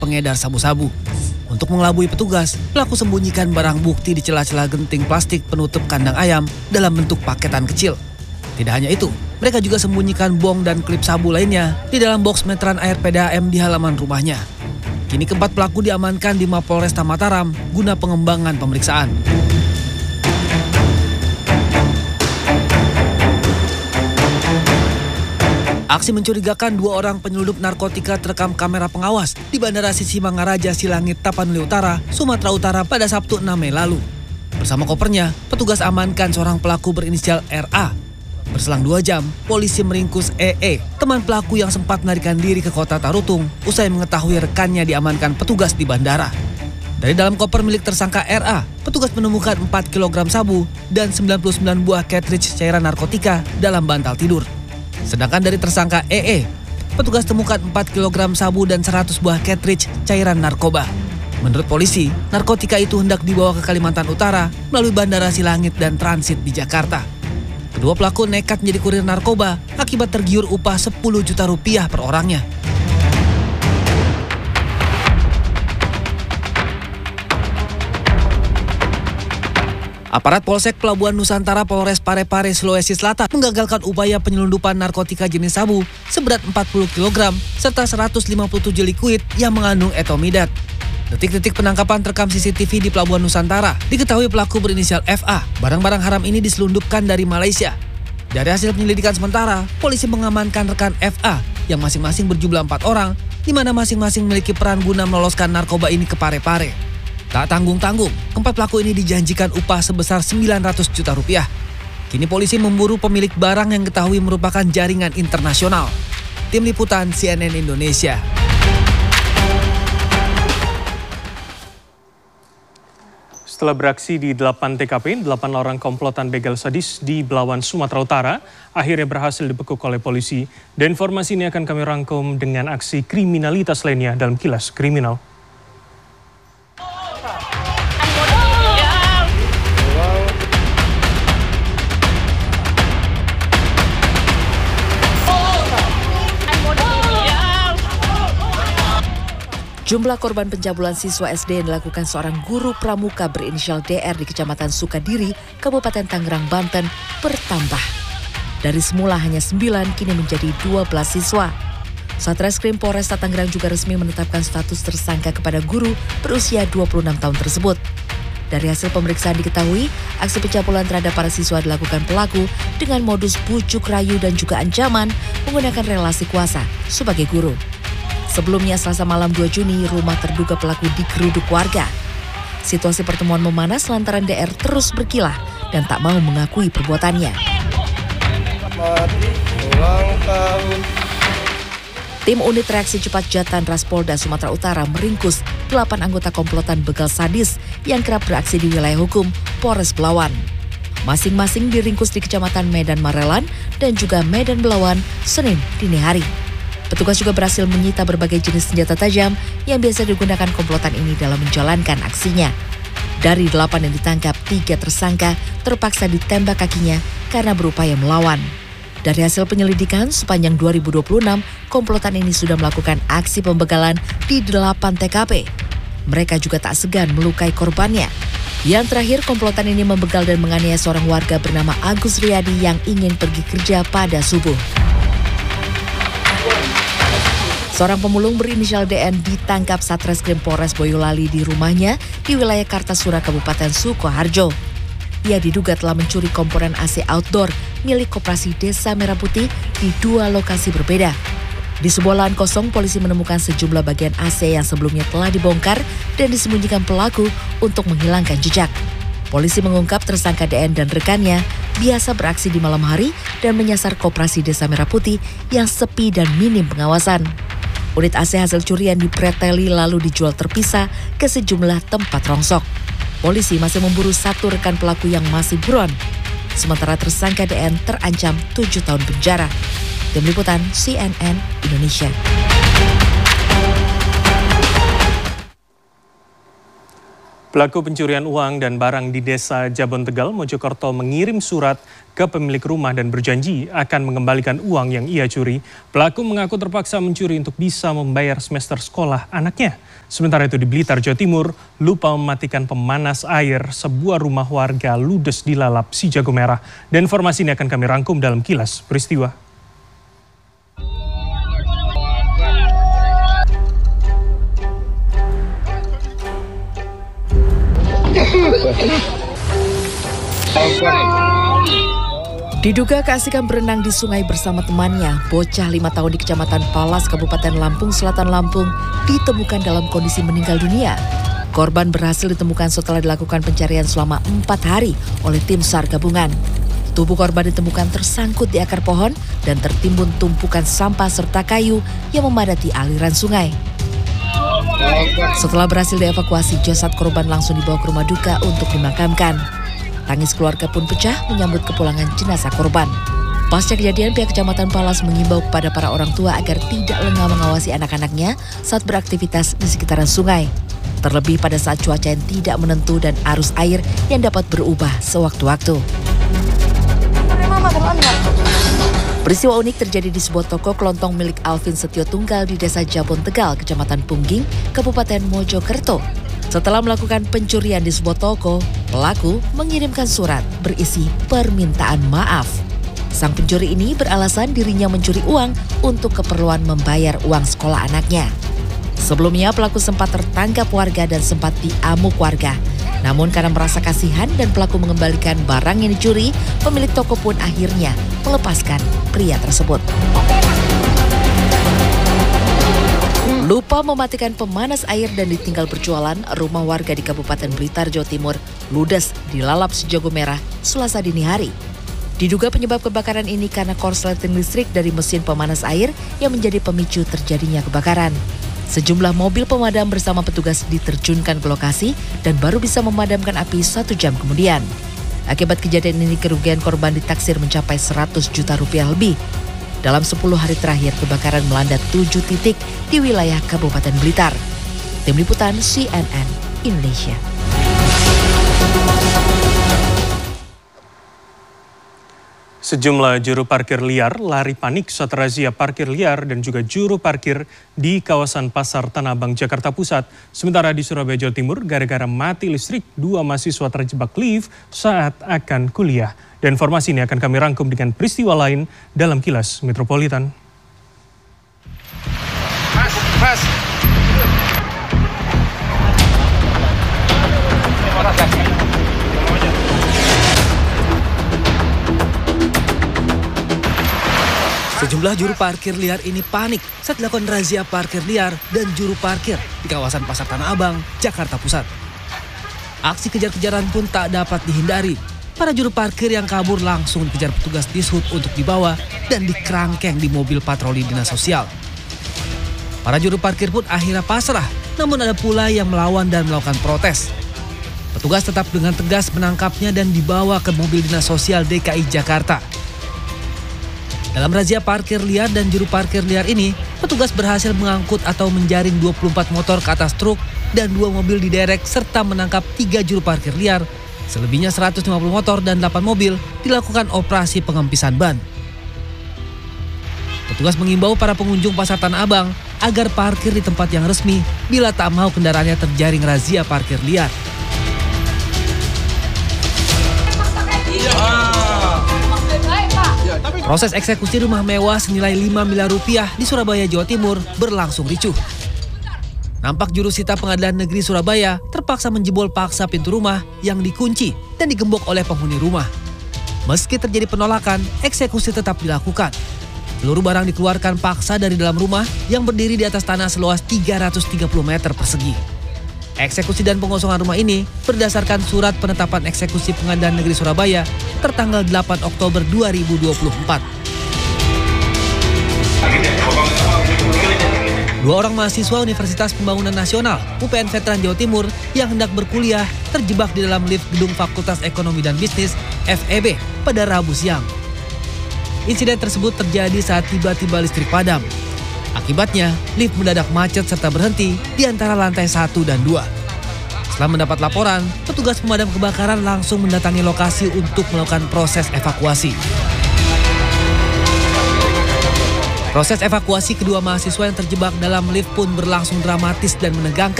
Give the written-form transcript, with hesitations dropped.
pengedar sabu-sabu. Untuk mengelabui petugas, pelaku sembunyikan barang bukti di celah-celah genting plastik penutup kandang ayam dalam bentuk paketan kecil. Tidak hanya itu, mereka juga sembunyikan bong dan klip sabu lainnya di dalam box meteran air PDAM di halaman rumahnya. Kini keempat pelaku diamankan di Mapolresta Mataram guna pengembangan pemeriksaan. Aksi mencurigakan dua orang penyelundup narkotika terekam kamera pengawas di Bandara Sisi Mangaraja Silangit, Tapanuli Utara, Sumatera Utara pada Sabtu 6 Mei lalu. Bersama kopernya, petugas amankan seorang pelaku berinisial RA. Berselang 2 jam, polisi meringkus EE, teman pelaku yang sempat melarikan diri ke kota Tarutung usai mengetahui rekannya diamankan petugas di bandara. Dari dalam koper milik tersangka RA, petugas menemukan 4 kg sabu dan 99 buah cartridge cairan narkotika dalam bantal tidur. Sedangkan dari tersangka EE, petugas temukan 4 kg sabu dan 100 buah cartridge cairan narkoba. Menurut polisi, narkotika itu hendak dibawa ke Kalimantan Utara melalui Bandara Silangit dan transit di Jakarta. Kedua pelaku nekat menjadi kurir narkoba akibat tergiur upah 10 juta rupiah per orangnya. Aparat Polsek Pelabuhan Nusantara Polres Parepare, Sulawesi Selatan menggagalkan upaya penyelundupan narkotika jenis sabu seberat 40 kg serta 157 likuid yang mengandung etomidat. Detik-detik penangkapan terekam CCTV di Pelabuhan Nusantara. Diketahui pelaku berinisial FA. Barang-barang haram ini diselundupkan dari Malaysia. Dari hasil penyelidikan sementara, polisi mengamankan rekan FA yang masing-masing berjumlah 4 orang, di mana masing-masing memiliki peran guna meloloskan narkoba ini ke Parepare. Tak tanggung-tanggung, keempat pelaku ini dijanjikan upah sebesar 900 juta rupiah. Kini polisi memburu pemilik barang yang diketahui merupakan jaringan internasional. Tim Liputan CNN Indonesia. Setelah beraksi di 8 TKP, 8 orang komplotan begal sadis di Belawan, Sumatera Utara akhirnya berhasil dibekuk oleh polisi. Dan informasi ini akan kami rangkum dengan aksi kriminalitas lainnya dalam Kilas Kriminal. Jumlah korban pencabulan siswa SD yang dilakukan seorang guru pramuka berinisial DR di Kecamatan Sukadiri, Kabupaten Tangerang, Banten bertambah. Dari semula hanya 9, kini menjadi 12 siswa. Satreskrim Polresta Tangerang juga resmi menetapkan status tersangka kepada guru berusia 26 tahun tersebut. Dari hasil pemeriksaan diketahui, aksi pencabulan terhadap para siswa dilakukan pelaku dengan modus bujuk rayu dan juga ancaman menggunakan relasi kuasa sebagai guru. Sebelumnya Selasa malam 2 Juni, rumah terduga pelaku digeruduk warga. Situasi pertemuan memanas lantaran DR terus berkilah dan tak mau mengakui perbuatannya. Tim Unit Reaksi Cepat Jatan Raspolda Sumatera Utara meringkus 8 anggota komplotan begal sadis yang kerap beraksi di wilayah hukum Polres Belawan. Masing-masing diringkus di Kecamatan Medan Marelan dan juga Medan Belawan Senin dini hari. Petugas juga berhasil menyita berbagai jenis senjata tajam yang biasa digunakan komplotan ini dalam menjalankan aksinya. Dari 8 yang ditangkap, 3 tersangka terpaksa ditembak kakinya karena berupaya melawan. Dari hasil penyelidikan, sepanjang 2026, komplotan ini sudah melakukan aksi pembegalan di 8 TKP. Mereka juga tak segan melukai korbannya. Yang terakhir, komplotan ini membegal dan menganiaya seorang warga bernama Agus Riyadi yang ingin pergi kerja pada subuh. Seorang pemulung berinisial DN ditangkap Satreskrim Polres Boyolali di rumahnya di wilayah Kartasura, Kabupaten Sukoharjo. Ia diduga telah mencuri komponen AC outdoor milik Koperasi Desa Merah Putih di 2 lokasi berbeda. Di sebuah lahan kosong, polisi menemukan sejumlah bagian AC yang sebelumnya telah dibongkar dan disembunyikan pelaku untuk menghilangkan jejak. Polisi mengungkap tersangka DN dan rekannya biasa beraksi di malam hari dan menyasar Koperasi Desa Merah Putih yang sepi dan minim pengawasan. Unit AC hasil curian dipreteli lalu dijual terpisah ke sejumlah tempat rongsok. Polisi masih memburu 1 rekan pelaku yang masih buron. Sementara tersangka DN terancam 7 tahun penjara. Tim Liputan CNN Indonesia. Pelaku pencurian uang dan barang di Desa Jabon Tegal, Mojokerto mengirim surat ke pemilik rumah dan berjanji akan mengembalikan uang yang ia curi. Pelaku mengaku terpaksa mencuri untuk bisa membayar semester sekolah anaknya. Sementara itu di Blitar, Jawa Timur, lupa mematikan pemanas air, sebuah rumah warga ludes dilalap si jago merah. Dan informasi ini akan kami rangkum dalam Kilas Peristiwa. Diduga keasikan berenang di sungai bersama temannya, bocah 5 tahun di Kecamatan Palas, Kabupaten Lampung Selatan, Lampung, ditemukan dalam kondisi meninggal dunia. Korban berhasil ditemukan setelah dilakukan pencarian selama 4 hari oleh tim SAR gabungan. Tubuh korban ditemukan tersangkut di akar pohon dan tertimbun tumpukan sampah serta kayu yang memadati aliran sungai. Setelah berhasil dievakuasi, jasad korban langsung dibawa ke rumah duka untuk dimakamkan. Tangis keluarga pun pecah menyambut kepulangan jenazah korban. Pasca kejadian, pihak Kecamatan Palas mengimbau kepada para orang tua agar tidak lengah mengawasi anak-anaknya saat beraktivitas di sekitaran sungai. Terlebih pada saat cuaca yang tidak menentu dan arus air yang dapat berubah sewaktu-waktu. Peristiwa unik terjadi di sebuah toko kelontong milik Alvin Setio Tunggal di Desa Jabon Tegal, Kecamatan Pungging, Kabupaten Mojokerto. Setelah melakukan pencurian di sebuah toko, pelaku mengirimkan surat berisi permintaan maaf. Sang pencuri ini beralasan dirinya mencuri uang untuk keperluan membayar uang sekolah anaknya. Sebelumnya pelaku sempat tertangkap warga dan sempat diamuk warga. Namun karena merasa kasihan dan pelaku mengembalikan barang yang dicuri, pemilik toko pun akhirnya melepaskan pria tersebut. Lupa mematikan pemanas air dan ditinggal berjualan, rumah warga di Kabupaten Blitar, Jawa Timur, ludes dilalap si jago merah Selasa dini hari. Diduga penyebab kebakaran ini karena korsleting listrik dari mesin pemanas air yang menjadi pemicu terjadinya kebakaran. Sejumlah mobil pemadam bersama petugas diterjunkan ke lokasi dan baru bisa memadamkan api 1 jam kemudian. Akibat kejadian ini kerugian korban ditaksir mencapai 100 juta rupiah lebih. Dalam 10 hari terakhir, kebakaran melanda 7 titik di wilayah Kabupaten Blitar. Tim Liputan CNN Indonesia. Sejumlah juru parkir liar lari panik saat razia parkir liar dan juga juru parkir di kawasan Pasar Tanah Abang, Jakarta Pusat. Sementara di Surabaya, Jawa Timur, gara-gara mati listrik, 2 mahasiswa terjebak lift saat akan kuliah. Dan informasi ini akan kami rangkum dengan peristiwa lain dalam Kilas Metropolitan. Mas. Sejumlah juru parkir liar ini panik saat dilakukan razia parkir liar dan juru parkir di kawasan Pasar Tanah Abang, Jakarta Pusat. Aksi kejar-kejaran pun tak dapat dihindari. Para juru parkir yang kabur langsung dikejar petugas Dishub untuk dibawa dan dikerangkeng di mobil patroli dinas sosial. Para juru parkir pun akhirnya pasrah, namun ada pula yang melawan dan melakukan protes. Petugas tetap dengan tegas menangkapnya dan dibawa ke mobil dinas sosial DKI Jakarta. Dalam razia parkir liar dan juru parkir liar ini, petugas berhasil mengangkut atau menjaring 24 motor ke atas truk dan 2 mobil diderek serta menangkap 3 juru parkir liar. Selebihnya 150 motor dan 8 mobil dilakukan operasi pengempisan ban. Petugas mengimbau para pengunjung Pasar Tanah Abang agar parkir di tempat yang resmi bila tak mau kendaraannya terjaring razia parkir liar. Proses eksekusi rumah mewah senilai 5 miliar rupiah di Surabaya, Jawa Timur berlangsung ricuh. Nampak juru sita Pengadilan Negeri Surabaya terpaksa menjebol paksa pintu rumah yang dikunci dan digembok oleh penghuni rumah. Meski terjadi penolakan, eksekusi tetap dilakukan. Seluruh barang dikeluarkan paksa dari dalam rumah yang berdiri di atas tanah seluas 330 meter persegi. Eksekusi dan pengosongan rumah ini berdasarkan surat penetapan eksekusi Pengadilan Negeri Surabaya tertanggal 8 Oktober 2024. 2 orang mahasiswa Universitas Pembangunan Nasional UPN Veteran Jawa Timur yang hendak berkuliah terjebak di dalam lift gedung Fakultas Ekonomi dan Bisnis FEB pada Rabu siang. Insiden tersebut terjadi saat tiba-tiba listrik padam. Akibatnya, lift mendadak macet serta berhenti di antara lantai 1 dan 2. Setelah mendapat laporan, petugas pemadam kebakaran langsung mendatangi lokasi untuk melakukan proses evakuasi. Proses evakuasi kedua mahasiswa yang terjebak dalam lift pun berlangsung dramatis dan menegangkan.